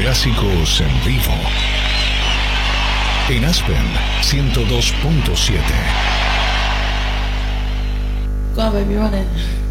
Clásicos en vivo. En Aspen 102.7. Go on, baby, run it.